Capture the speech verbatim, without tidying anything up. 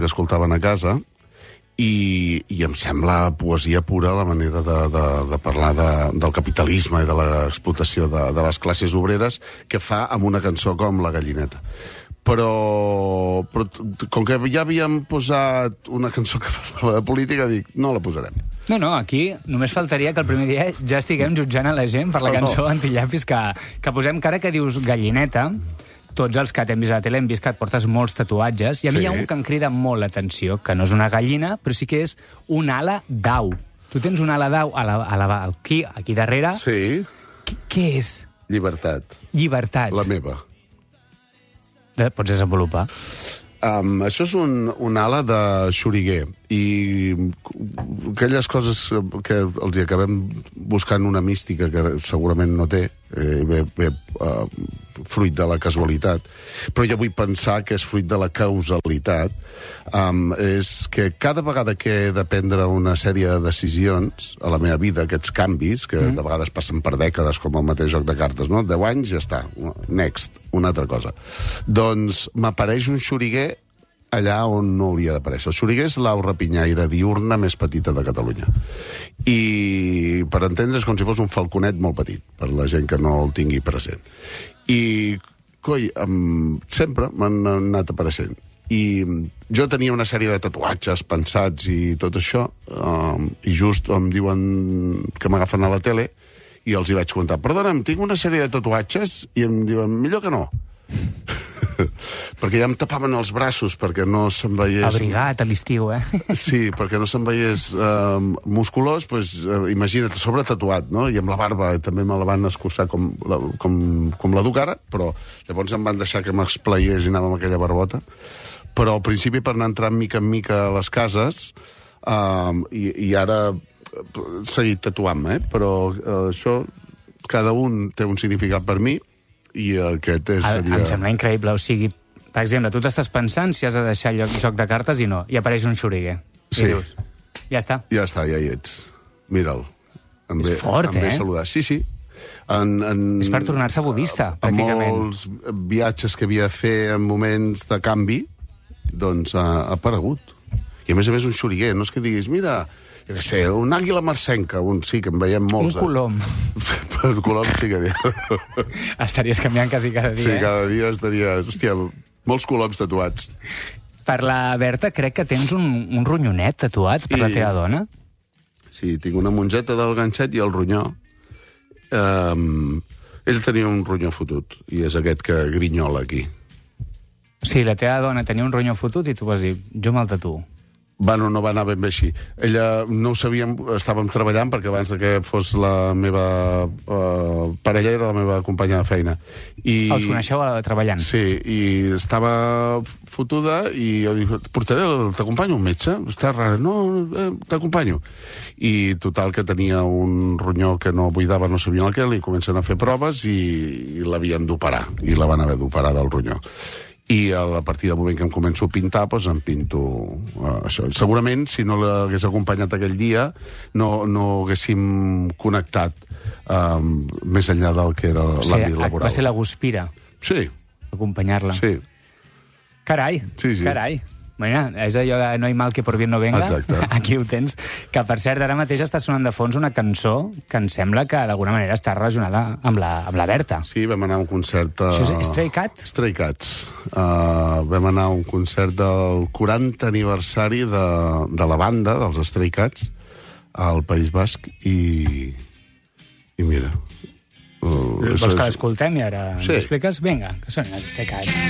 que escoltaven a casa, i, i em sembla poesia pura la manera de, de, de parlar de, del capitalisme i de l'explotació de, de les classes obreres que fa amb una cançó com La gallineta. Però, però com que ja havíem posat una cançó que parlava de política, dic, no la posarem. No, no, aquí només faltaria que el primer dia ja estiguem jutjant a la gent per la cançó Antillapis que, que posem, que ara que dius gallineta, tots els que t'hem vist a la tele hem vist que et portes molts tatuatges, i a mi Sí. hi ha un que em crida molt l'atenció, que no és una gallina, però sí que és una ala d'au. Tu tens una ala d'au a la, a la, aquí, aquí darrere. Sí, Qu què és? llibertat. Llibertat. La meva. De, pots desenvolupar? Um, això és un, una ala de xoriguer, i aquelles coses que els hi acabem buscant una mística que segurament no té, eh, ve, ve uh, fruit de la casualitat, però jo vull pensar que és fruit de la causalitat, um, és que cada vegada que he de prendre una sèrie de decisions a la meva vida, aquests canvis, que mm. de vegades passen per dècades, com el mateix joc de cartes, no? deu anys, ja està, next, una altra cosa. Doncs m'apareix un xoriguer allà on no hauria d'aparèixer. El xoriguer és l'au rapinyaire diurna més petita de Catalunya. I, per entendre, és com si fos un falconet molt petit, per la gent que no el tingui present. I, coi, um, sempre m'han anat apareixent. I jo tenia una sèrie de tatuatges pensats i tot això, um, i just em diuen que m'agafen a la tele, i els hi vaig comentar, perdona'm, tinc una sèrie de tatuatges, i em diuen, millor que no. Perquè ja em tapaven els braços perquè no se'n veiés... Abrigat a l'estiu, eh? Sí, perquè no se'n veiés uh, musculós, doncs, uh, imagina't, sobre tatuat, no? I amb la barba també me la van escurçar com la, com, com la duc ara, però llavors em van deixar que m'explaiés i anava amb aquella barbota. Però al principi, per anar entrant mica en mica a les cases, uh, i, i ara he seguit tatuant-me, eh? Però uh, això, cada un té un significat per mi, i aquest és, seria... Em sembla increïble, o sigui, per exemple, tu t'estàs pensant si has de deixar lloc, joc de cartes i no, i apareix un xoriguer. Sí. I dius, ja està. Ja està, ja hi ets. Mira'l. Em És ve, fort, em ve eh? saludar. Sí, sí. En, en, És per tornar-se budista, pràcticament. En molts viatges que havia de fer en moments de canvi, doncs ha, ha aparegut. I a més a més un xoriguer, no és que diguis, mira, jo què sé, un àguila marcenca, un sí, que en veiem molts. Un colom. Per colom sí que dia. Estaries canviant quasi cada dia, Sí, eh? cada dia estaria... Hòstia, molts coloms tatuats. Per la Berta crec que tens un, un ronyonet tatuat per Sí. la teva dona. Sí, tinc una mongeta del ganxet i el ronyó. Um, ell tenia un ronyó fotut, i és aquest que grinyola aquí. Sí, la teva dona tenia un ronyó fotut i tu vas dir, jo me'l tatuo. Bueno, no va anar ben bé així. Ella no ho sabíem, estàvem treballant, perquè abans de que fos la meva uh, parella era la meva companya de feina. I, Els coneixeu treballant? Sí, i estava fotuda i jo dic, portaré, t'acompanyo un metge? Està rara. No, eh, t'acompanyo. I total que tenia un ronyó que no buidava, no sabien el què, li comencen a fer proves i, i l'havien d'operar, i la van haver d'operar del ronyó. I a partir del moment que em començo a pintar, doncs em pinto uh, això. Segurament, si no l'hagués acompanyat aquell dia, no, no haguéssim connectat um, més enllà del que era O sigui, l'àmbit laboral. va ser la guspira, Sí, acompanyar-la. sí. Carai, Sí, sí. carai. Mira, és allò de no hi mal que por bien no venga. Exacte. Aquí ho tens. Que, per cert, ara mateix està sonant de fons una cançó que em sembla que d'alguna manera està relacionada amb la, amb la Berta. Sí, vam anar a un concert... Uh, Això és Stray Cat? Stray Cats. Uh, vam anar a un concert del quaranta aniversari de, de la banda, dels Stray Cats, al País Basc, i, i mira... Uh, Vols que l'escoltem i ara Sí. ens expliques? Vinga, que són els Stray Cats.